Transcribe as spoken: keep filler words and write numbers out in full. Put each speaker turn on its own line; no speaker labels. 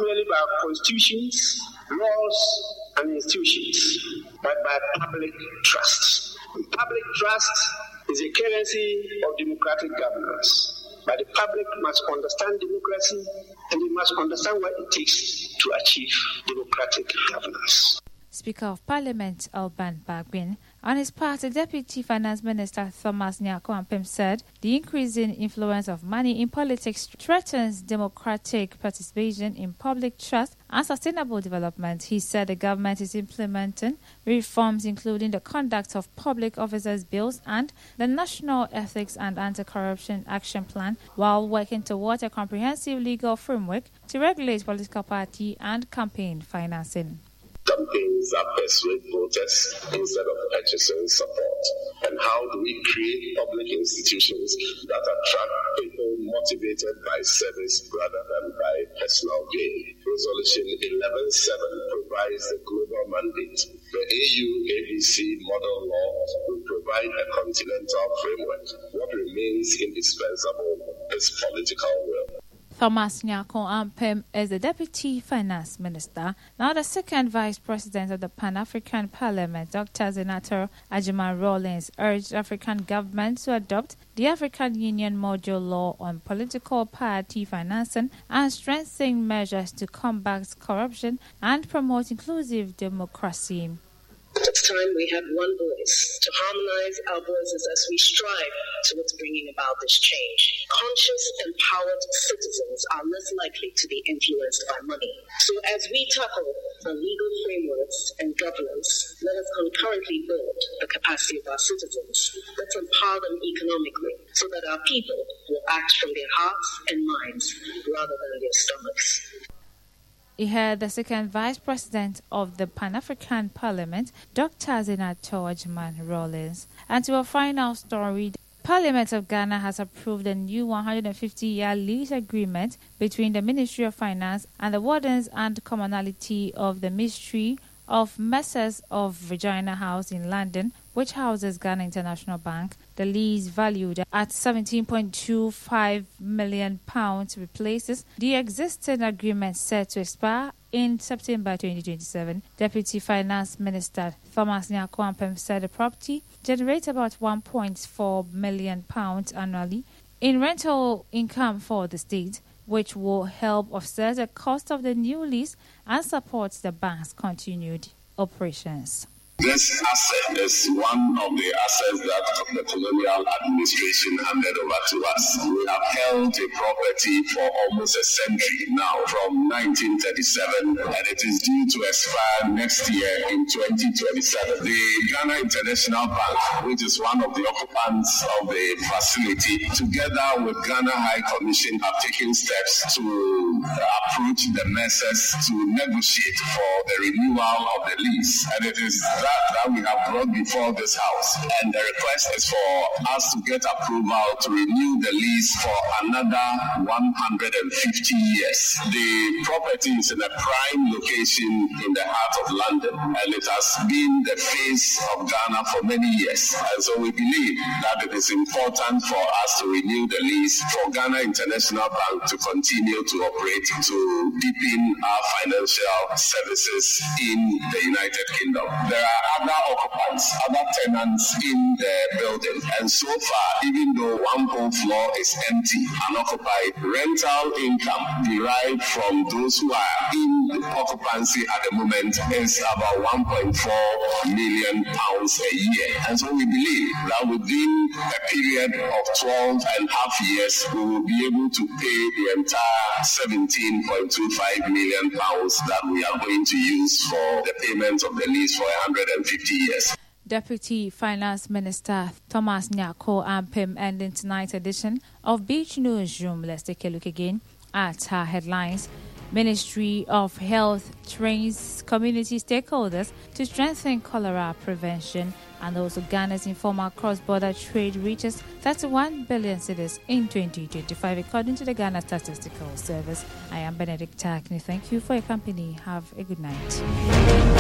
merely by constitutions, laws, and institutions, but by public trust. And public trust is a currency of democratic governance. But the public must understand democracy, and they must understand what it takes to achieve democratic governance.
Speaker of Parliament Alban Bagbin, on his part, the Deputy Finance Minister Thomas Nyarko Ampem said the increasing influence of money in politics threatens democratic participation in public trust and sustainable development. He said the government is implementing reforms including the conduct of public officers' bills and the National Ethics and Anti-Corruption Action Plan, while working towards a comprehensive legal framework to regulate political party and campaign financing.
Campaigns that persuade voters instead of purchasing support. And how do we create public institutions that attract people motivated by service rather than by personal gain? Resolution eleven seven provides the global mandate. The A U A B C model law will provide a continental framework. What remains indispensable is political will.
Thomas Nyarko Ampem is the Deputy Finance Minister. Now the second Vice President of the Pan-African Parliament, Doctor Senator Agyeman Rawlings, urged African governments to adopt the African Union Module Law on political party financing and strengthen measures to combat corruption and promote inclusive democracy.
It's time we had one voice to harmonize our voices as we strive towards bringing about this change. Conscious, empowered citizens are less likely to be influenced by money. So as we tackle the legal frameworks and governance, let us concurrently build the capacity of our citizens. Let's empower them economically so that our people will act from their hearts and minds rather than their stomachs.
He heard the second Vice President of the Pan-African Parliament, Doctor Senator Agyeman Rawlings. And to a final story, Parliament of Ghana has approved a new one hundred fifty year lease agreement between the Ministry of Finance and the Wardens and Commonalty of the Ministry of Messrs of Regina House in London, which houses Ghana International Bank. The lease, valued at seventeen point two five million pounds, replaces the existing agreement set to expire in September twenty twenty-seven. Deputy Finance Minister Thomas Nyarko Ampem said the property generates about one point four million pounds annually in rental income for the state, which will help offset the cost of the new lease and supports the bank's continued operations.
This asset is one of the assets that the colonial administration handed over to us. We have held a property for almost a century now, from nineteen thirty-seven, and it is due to expire next year in twenty twenty-seven. The Ghana International Bank, which is one of the occupants of the facility, together with Ghana High Commission, have taken steps to approach the Messrs to negotiate for the renewal of the lease, and it is that that we have brought before this house, and the request is for us to get approval to renew the lease for another one hundred fifty years. The property is in a prime location in the heart of London, and it has been the face of Ghana for many years, and so we believe that it is important for us to renew the lease for Ghana International Bank to continue to operate to deepen our financial services in the United Kingdom. There are other occupants, other tenants in the building, and so far, even though one whole floor is empty, unoccupied, rental income derived from those who are in occupancy at the moment is about one point four million pounds a year. And so we believe that within a period of twelve and a half years, we will be able to pay the entire seventeen point two five million pounds that we are going to use for the payment of the lease for one hundred fifty years.
Deputy Finance Minister Thomas Nyarko Ampem ending tonight's edition of Beach Newsroom. Let's take a look again at our headlines. Ministry of Health trains community stakeholders to strengthen cholera prevention, and also Ghana's informal cross-border trade reaches thirty-one billion cedis in twenty twenty-five, according to the Ghana Statistical Service. I am Benedict Takni. Thank you for your company. Have a good night.